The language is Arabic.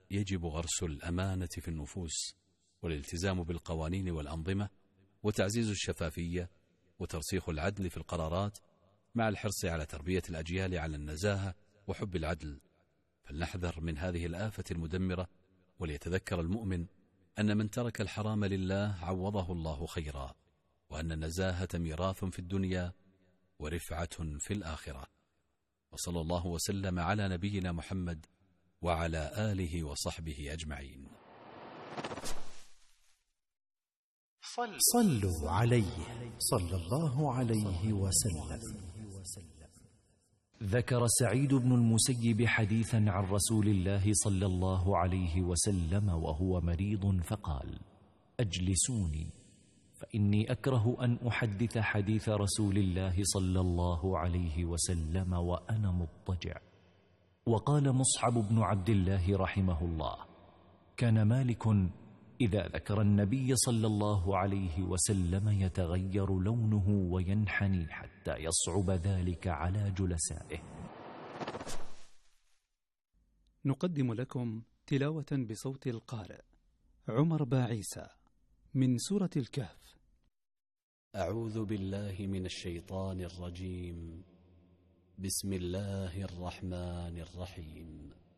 يجب غرس الأمانة في النفوس والالتزام بالقوانين والأنظمة وتعزيز الشفافية وترسيخ العدل في القرارات مع الحرص على تربية الأجيال على النزاهة وحب العدل. فلنحذر من هذه الآفة المدمرة، وليتذكر المؤمن أن من ترك الحرام لله عوضه الله خيرا، وأن النزاهة ميراث في الدنيا ورفعة في الآخرة. وصلى الله وسلم على نبينا محمد وعلى آله وصحبه أجمعين. صلوا عليه صلى الله عليه وسلم. ذكر سعيد بن المسيب حديثا عن رسول الله صلى الله عليه وسلم وهو مريض فقال: أجلسوني فإني أكره أن أحدث حديث رسول الله صلى الله عليه وسلم وأنا مضطجع. وقال مصعب بن عبد الله رحمه الله: كان مالك إذا ذكر النبي صلى الله عليه وسلم يتغير لونه وينحني حتى يصعب ذلك على جلسائه. نقدم لكم تلاوة بصوت القارئ عمر باعيسى من سورة الكهف. أعوذ بالله من الشيطان الرجيم. بسم الله الرحمن الرحيم.